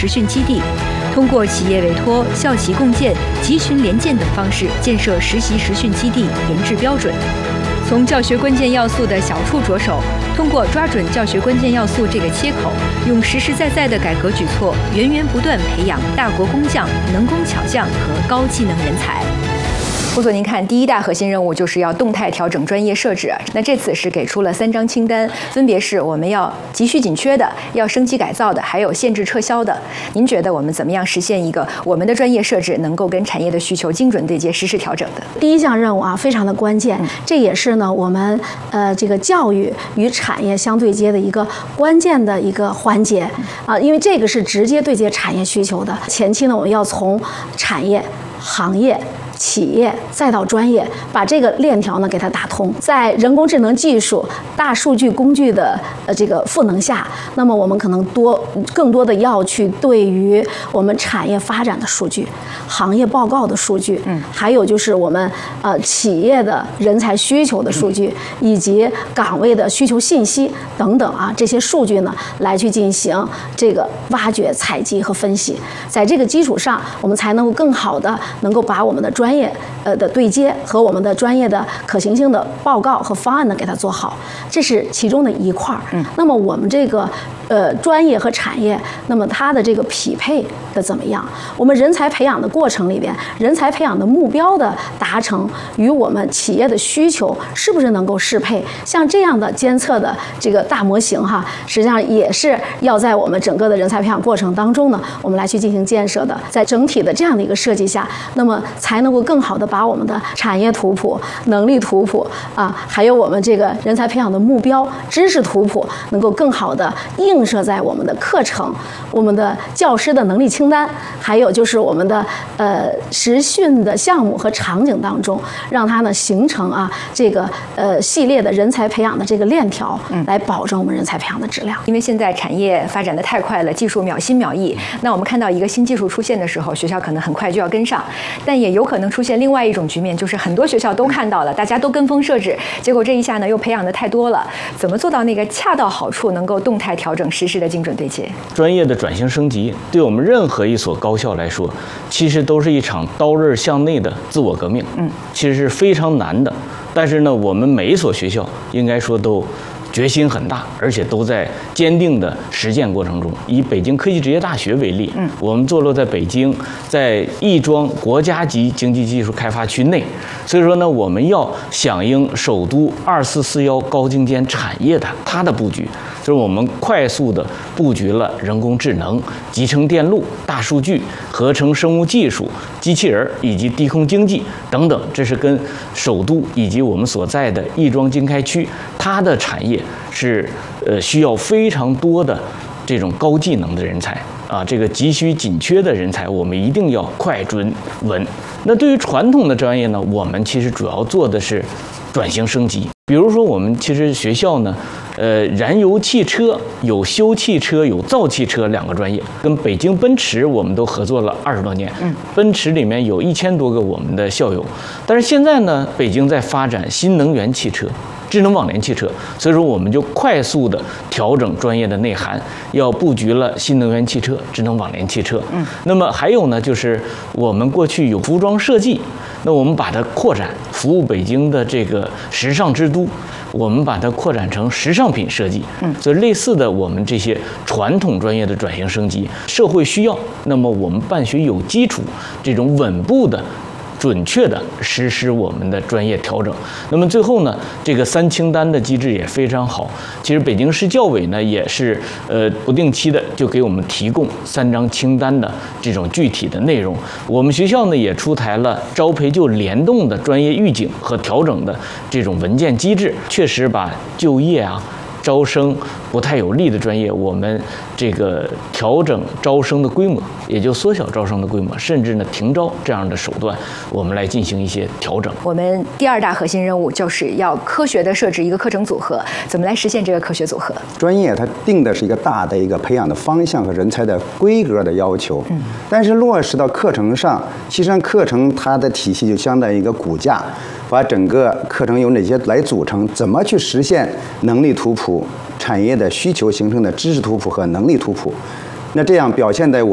实训基地，通过企业委托、校企共建、集群联建等方式建设实习实训基地，研制标准。从教学关键要素的小处着手，通过抓准教学关键要素这个切口，用实实在在的改革举措，源源不断培养大国工匠、能工巧匠和高技能人才。胡总，您看，第一大核心任务就是要动态调整专业设置。那这次是给出了3张清单，分别是我们要急需紧缺的、要升级改造的，还有限制撤销的。您觉得我们怎么样实现一个我们的专业设置能够跟产业的需求精准对接、实时调整的？ 第一项任务啊，非常的关键，这也是呢我们这个教育与产业相对接的一个关键的一个环节啊，因为这个是直接对接产业需求的。前期呢，我们要从产业、行业、企业再到专业，把这个链条呢给它打通。在人工智能技术、大数据工具的这个赋能下，那么我们可能更多的要去对于我们产业发展的数据、行业报告的数据，还有就是我们企业的人才需求的数据，以及岗位的需求信息等等啊，这些数据呢来去进行这个挖掘、采集和分析。在这个基础上，我们才能够更好的能够把我们的专业的对接和我们的专业的可行性的报告和方案呢给它做好，这是其中的一块儿。那么我们这个专业和产业，那么它的这个匹配的怎么样？我们人才培养的过程里边，人才培养的目标的达成与我们企业的需求是不是能够适配？像这样的监测的这个大模型哈，实际上也是要在我们整个的人才培养过程当中呢，我们来去进行建设的。在整体的这样的一个设计下，那么才能够更好的把我们的产业图谱、能力图谱啊，还有我们这个人才培养的目标、知识图谱，能够更好的映射在我们的课程、我们的教师的能力清单，还有就是我们的实训的项目和场景当中，让它呢形成啊这个系列的人才培养的这个链条，来保证我们人才培养的质量。 因为现在产业发展的太快了，技术秒新秒异，那我们看到一个新技术出现的时候，学校可能很快就要跟上，但也有可能出现另外一种局面，就是很多学校都看到了，大家都跟风设置，结果这一下呢又培养的太多了，怎么做到那个恰到好处，能够动态调整实时的精准对接？ 专业的转型升级对我们任何一所高校来说，其实都是一场刀刃向内的自我革命，其实是非常难的。但是呢，我们每一所学校应该说都决心很大，而且都在坚定的实践过程中。以北京科技职业大学为例，我们坐落在北京，在亦庄国家级经济技术开发区内，所以说呢，我们要响应首都2441高精尖产业的它的布局，就是我们快速的布局了人工智能、集成电路、大数据、合成生物技术、机器人以及低空经济等等，这是跟首都以及我们所在的亦庄经开区它的产业是需要非常多的这种高技能的人才啊，这个急需紧缺的人才，我们一定要快准稳。那对于传统的专业呢，我们其实主要做的是转型升级。比如说，我们其实学校呢，燃油汽车有修汽车、有造汽车2个专业，跟北京奔驰我们都合作了20多年。奔驰里面有1000多个我们的校友，但是现在呢，北京在发展新能源汽车、智能网联汽车，所以说我们就快速的调整专业的内涵，要布局了新能源汽车、智能网联汽车。那么还有呢，就是我们过去有服装设计，那我们把它扩展，服务北京的这个时尚之都，我们把它扩展成时尚品设计。所以类似的，我们这些传统专业的转型升级，社会需要，那么我们办学有基础，这种稳步的准确的实施我们的专业调整。那么最后呢，这个3清单的机制也非常好。其实北京市教委呢也是不定期的就给我们提供3张清单的这种具体的内容。我们学校呢也出台了招培就联动的专业预警和调整的这种文件机制，确实把就业啊、招生不太有利的专业，我们这个调整招生的规模，也就缩小招生的规模，甚至呢停招这样的手段，我们来进行一些调整。 我们第2大核心任务就是要科学的设置一个课程组合，怎么来实现这个科学组合？ 专业它定的是一个大的一个培养的方向和人才的规格的要求，但是落实到课程上，其实上课程它的体系就相当于一个骨架，把整个课程由哪些来组成，怎么去实现能力图谱、产业的需求形成的知识图谱和能力图谱。那这样表现在我